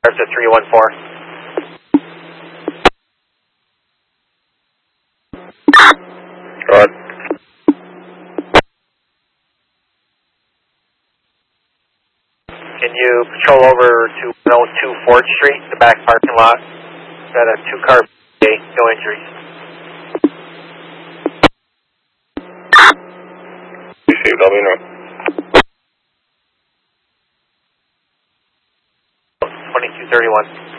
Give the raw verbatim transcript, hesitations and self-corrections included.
Starts at three one four. Go ahead. Can you patrol over to one oh two Ford Street, the back parking lot? Got a two-car day, no injuries. Received, I'll be in twenty-two thirty-one.